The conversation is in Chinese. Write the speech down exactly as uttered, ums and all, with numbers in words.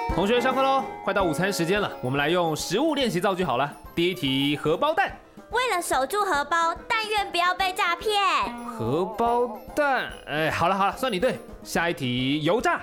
同学上课喽，快到午餐时间了，我们来用食物练习造句好了。第一题，荷包蛋。 为了守住荷包，但愿不要被诈骗。 荷包蛋，哎，好了好了，算你对。下一题，油炸。